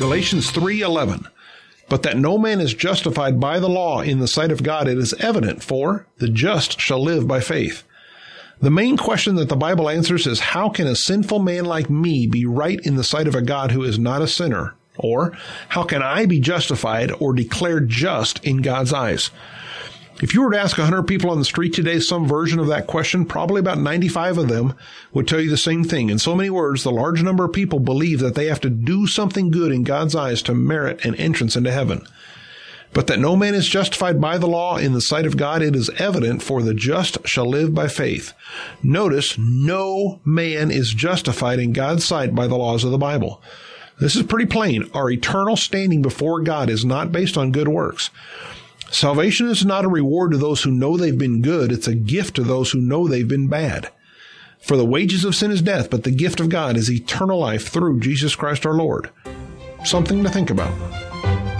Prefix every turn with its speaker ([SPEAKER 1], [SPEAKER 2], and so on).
[SPEAKER 1] Galatians 3:11. But that no man is justified by the law in the sight of God, it is evident, for the just shall live by faith. The main question that the Bible answers is, how can a sinful man like me be right in the sight of a God who is not a sinner? Or, how can I be justified or declared just in God's eyes? If you were to ask 100 people on the street today some version of that question, probably about 95 of them would tell you the same thing. In so many words, the large number of people believe that they have to do something good in God's eyes to merit an entrance into heaven. But that no man is justified by the law in the sight of God, it is evident, for the just shall live by faith. Notice, no man is justified in God's sight by the laws of the Bible. This is pretty plain. Our eternal standing before God is not based on good works. Salvation is not a reward to those who know they've been good. It's a gift to those who know they've been bad. For the wages of sin is death, but the gift of God is eternal life through Jesus Christ our Lord. Something to think about.